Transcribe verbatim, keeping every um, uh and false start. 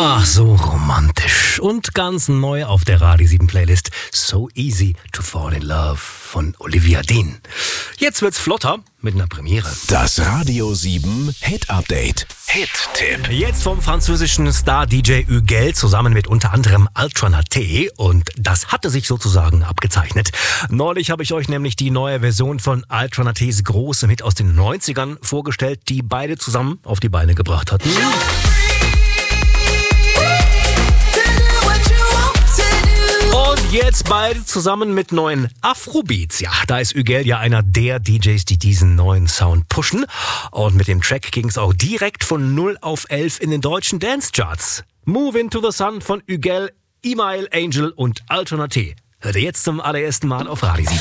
Ach, so romantisch und ganz neu auf der Radio sieben Playlist. So Easy to Fall in Love von Olivia Dean. Jetzt wird's flotter mit einer Premiere. Das Radio sieben Hit Update. Hit-Tipp. Jetzt vom französischen Star-D J Hugel zusammen mit unter anderem Altranaté, und das hatte sich sozusagen abgezeichnet. Neulich habe ich euch nämlich die neue Version von Altranatés großem Hit aus den neunzigern vorgestellt, die beide zusammen auf die Beine gebracht hatten. Und jetzt beide zusammen mit neuen Afrobeats. Ja, da ist Hugel ja einer der D Js, die diesen neuen Sound pushen. Und mit dem Track ging es auch direkt von null auf elf in den deutschen Dance-Charts. Move Into the Sun von Hugel, Email, Angel und Altranaté. Hört ihr jetzt zum allerersten Mal auf Radio sieben.